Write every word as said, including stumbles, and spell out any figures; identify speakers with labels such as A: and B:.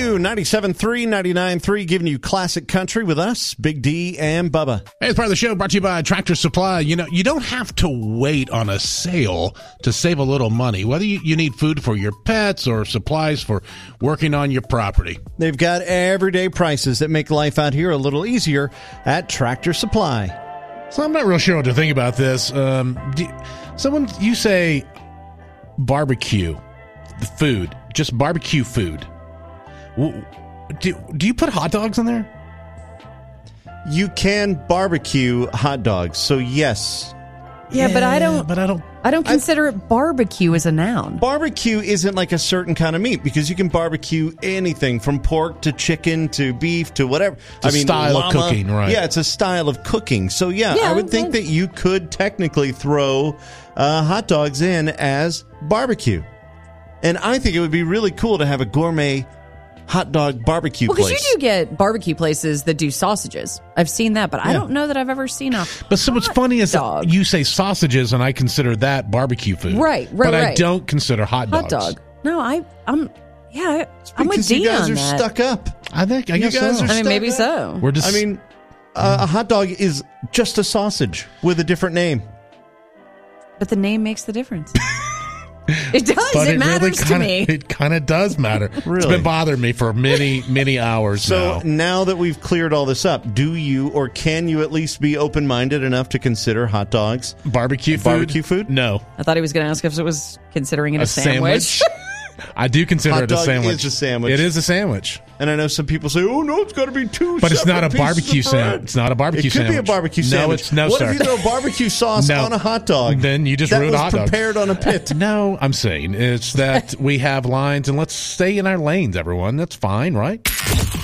A: to ninety-seven point three, ninety-nine point three, giving you classic country with us, Big D and Bubba.
B: Hey, it's part of the show brought to you by Tractor Supply. You know, you don't have to wait on a sale to save a little money, whether you, you need food for your pets or supplies for working on your property.
A: They've got everyday prices that make life out here a little easier at Tractor Supply.
B: So I'm not real sure what to think about this. Um, do, someone, you say barbecue, the food, just barbecue food. Do, do you put hot dogs in there?
A: You can barbecue hot dogs, so yes.
C: Yeah, yeah, but I don't.
B: But I don't.
C: I don't consider I, it barbecue as a noun.
A: Barbecue isn't like a certain kind of meat because you can barbecue anything from pork to chicken to beef to whatever.
B: It's I a mean, style llama, of cooking, right?
A: Yeah, it's a style of cooking. So yeah, yeah I would think that you could technically throw uh, hot dogs in as barbecue, and I think it would be really cool to have a gourmet hot dog barbecue
C: well,
A: place.
C: Well, because you do get barbecue places that do sausages. I've seen that, but yeah. I don't know that I've ever seen a
B: But so what's funny is
C: dog.
B: that you say sausages, and I consider that barbecue food.
C: Right, right,
B: But
C: right.
B: I don't consider hot dogs.
C: Hot dog. No, I, I'm, yeah,
A: it's
C: I'm with
A: Dean
C: on
A: you guys are
C: that.
A: stuck up.
B: I think, I
A: you
B: guess
A: guys
B: so.
A: Are
C: I mean, maybe
A: up.
C: so.
B: We're just,
A: I mean, uh, a hot dog is just a sausage with a different name.
C: But the name makes the difference. It does.
B: But
C: it,
B: it
C: matters
B: really kinda,
C: to me.
B: It kind of does matter.
A: Really?
B: It's been bothering me for many, many hours
A: so
B: now.
A: now that we've cleared all this up, do you or can you at least be open-minded enough to consider hot dogs
B: Barbecue food?
A: Barbecue food?
B: No.
C: I thought he was going to ask if it was considering it a,
B: A
C: sandwich.
B: sandwich? I do consider
A: Hot
B: it a
A: dog
B: sandwich.
A: is a sandwich.
B: It is a sandwich.
A: And I know some people say, oh, no, it's got to be two
B: But it's not a
A: separate
B: barbecue
A: pieces of bread.
B: sandwich. It's not a barbecue
A: It could
B: sandwich.
A: be a barbecue
B: No,
A: sandwich.
B: it's no,
A: what
B: sir.
A: if you throw barbecue sauce
B: No.
A: on a hot dog?
B: Then you just
A: that
B: ruined
A: was
B: a hot dog.
A: prepared on a pit.
B: No, I'm saying it's that we have lines, and let's stay in our lanes, everyone. That's fine, right?